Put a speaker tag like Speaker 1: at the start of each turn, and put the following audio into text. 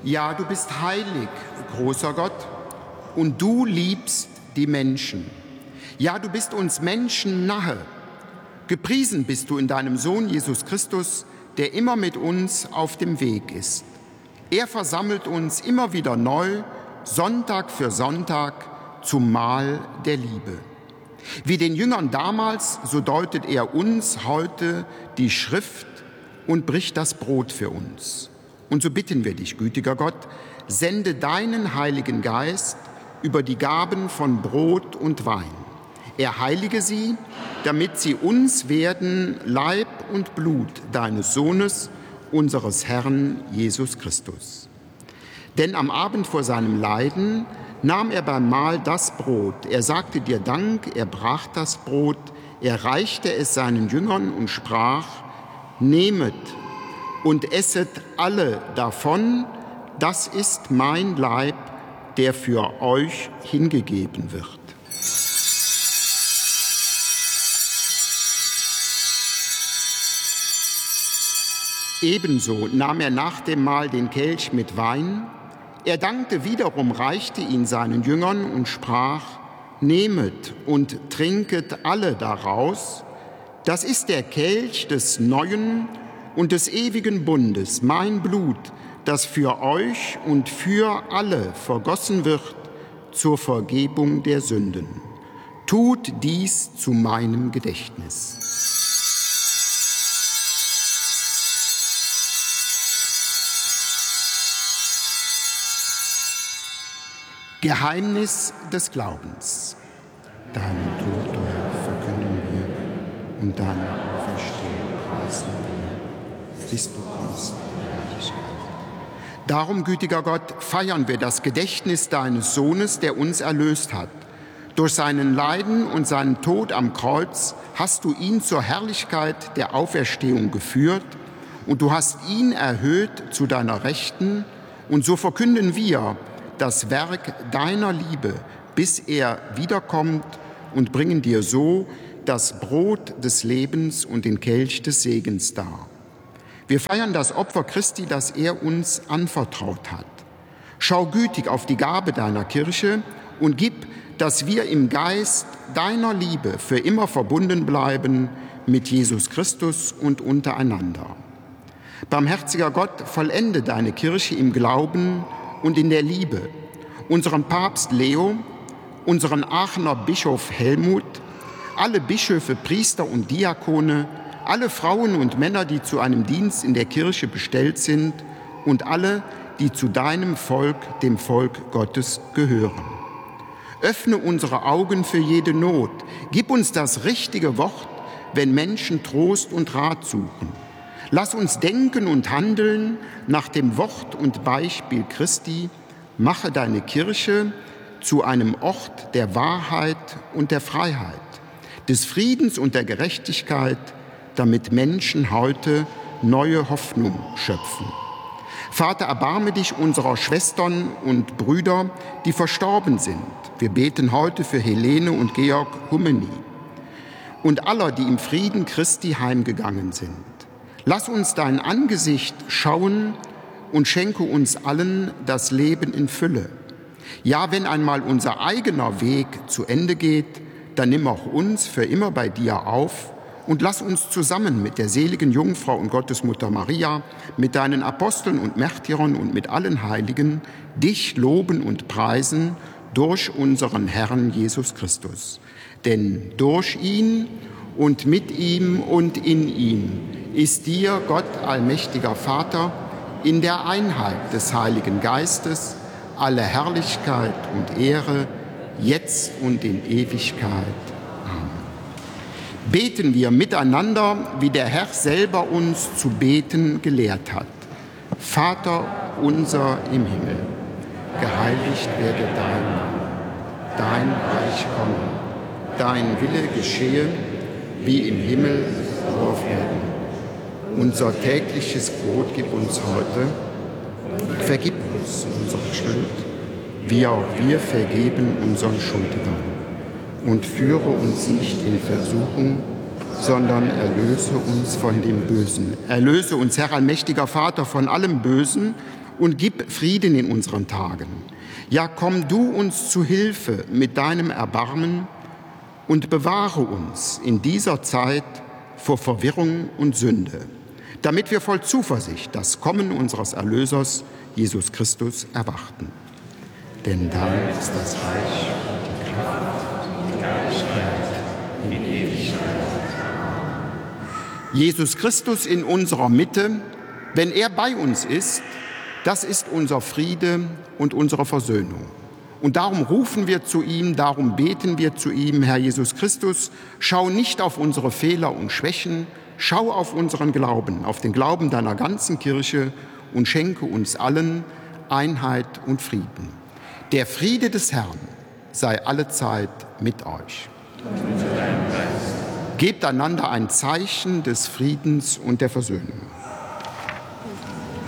Speaker 1: Ja, du bist heilig, großer Gott, und du liebst die Menschen. Ja, du bist uns Menschen nahe. Gepriesen bist du in deinem Sohn Jesus Christus, der immer mit uns auf dem Weg ist. Er versammelt uns immer wieder neu, Sonntag für Sonntag, zum Mahl der Liebe. Wie den Jüngern damals, so deutet er uns heute die Schrift und bricht das Brot für uns. Und so bitten wir dich, gütiger Gott, sende deinen Heiligen Geist über die Gaben von Brot und Wein. Er heilige sie, damit sie uns werden Leib und Blut deines Sohnes, unseres Herrn Jesus Christus. Denn am Abend vor seinem Leiden nahm er beim Mahl das Brot. Er sagte dir Dank, er brach das Brot, er reichte es seinen Jüngern und sprach: Nehmet und esset alle davon, das ist mein Leib, der für euch hingegeben wird. Ebenso nahm er nach dem Mahl den Kelch mit Wein. Er dankte wiederum, reichte ihn seinen Jüngern und sprach: Nehmet und trinket alle daraus. Das ist der Kelch des neuen und des ewigen Bundes, mein Blut, das für euch und für alle vergossen wird zur Vergebung der Sünden. Tut dies zu meinem Gedächtnis. Geheimnis des Glaubens. Deinen Tod, Herr, verkünden wir und deine Auferstehung preisen wir, bis du kommst. Darum, gütiger Gott, feiern wir das Gedächtnis deines Sohnes, der uns erlöst hat. Durch seinen Leiden und seinen Tod am Kreuz hast du ihn zur Herrlichkeit der Auferstehung geführt und du hast ihn erhöht zu deiner Rechten. Und so verkünden wir das Werk deiner Liebe, bis er wiederkommt, und bringen dir so das Brot des Lebens und den Kelch des Segens dar. Wir feiern das Opfer Christi, das er uns anvertraut hat. Schau gütig auf die Gabe deiner Kirche und gib, dass wir im Geist deiner Liebe für immer verbunden bleiben mit Jesus Christus und untereinander. Barmherziger Gott, vollende deine Kirche im Glauben und in der Liebe, unseren Papst Leo, unseren Aachener Bischof Helmut, alle Bischöfe, Priester und Diakone, alle Frauen und Männer, die zu einem Dienst in der Kirche bestellt sind, und alle, die zu deinem Volk, dem Volk Gottes, gehören. Öffne unsere Augen für jede Not. Gib uns das richtige Wort, wenn Menschen Trost und Rat suchen. Lass uns denken und handeln nach dem Wort und Beispiel Christi. Mache deine Kirche zu einem Ort der Wahrheit und der Freiheit, des Friedens und der Gerechtigkeit, damit Menschen heute neue Hoffnung schöpfen. Vater, erbarme dich unserer Schwestern und Brüder, die verstorben sind. Wir beten heute für Helene und Georg Hummeni und aller, die im Frieden Christi heimgegangen sind. Lass uns dein Angesicht schauen und schenke uns allen das Leben in Fülle. Ja, wenn einmal unser eigener Weg zu Ende geht, dann nimm auch uns für immer bei dir auf und lass uns zusammen mit der seligen Jungfrau und Gottesmutter Maria, mit deinen Aposteln und Märtyrern und mit allen Heiligen dich loben und preisen durch unseren Herrn Jesus Christus. Denn durch ihn und mit ihm und in ihm ist dir, Gott, allmächtiger Vater, in der Einheit des Heiligen Geistes alle Herrlichkeit und Ehre, jetzt und in Ewigkeit. Amen. Beten wir miteinander, wie der Herr selber uns zu beten gelehrt hat. Vater unser im Himmel, geheiligt werde dein Name, dein Reich komme, dein Wille geschehe, wie im Himmel so auf Erden. Unser tägliches Brot gib uns heute. Vergib uns unsere Schuld, wie auch wir vergeben unseren Schuldigern. Und führe uns nicht in Versuchung, sondern erlöse uns von dem Bösen. Erlöse uns, Herr allmächtiger Vater, von allem Bösen und gib Frieden in unseren Tagen. Ja, komm du uns zu Hilfe mit deinem Erbarmen und bewahre uns in dieser Zeit vor Verwirrung und Sünde, damit wir voll Zuversicht das Kommen unseres Erlösers, Jesus Christus, erwarten. Denn dein ist das Reich und die Kraft und die Herrlichkeit in Ewigkeit. Jesus Christus in unserer Mitte, wenn er bei uns ist, das ist unser Friede und unsere Versöhnung. Und darum rufen wir zu ihm, darum beten wir zu ihm, Herr Jesus Christus, schau nicht auf unsere Fehler und Schwächen, schau auf unseren Glauben, auf den Glauben deiner ganzen Kirche und schenke uns allen Einheit und Frieden. Der Friede des Herrn sei allezeit mit euch. Gebt einander ein Zeichen des Friedens und der Versöhnung.